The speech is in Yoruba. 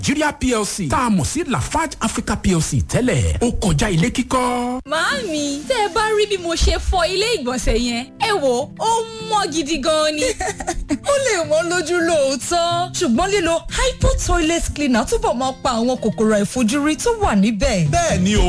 Nigeria PLC tá a mọ̀ sí Lafarge Africa PLC tẹ́lẹ̀ ó kọjá ilé kíkọ́. Màámi, tẹ́ ẹ bá rí bí mo ṣe fọ ilé ìgbọ̀nsẹ̀ yẹn, ẹ wò ó mọ́ gidi gan ni. Ó lè mọ́ lójú lóòótọ́, ṣùgbọ́n lílo Hypo toilet cleaner túbọ̀ máa pa àwọn kòkòrò àìfojúrí tó wà níbẹ̀. Bẹ́ẹ̀ ni o.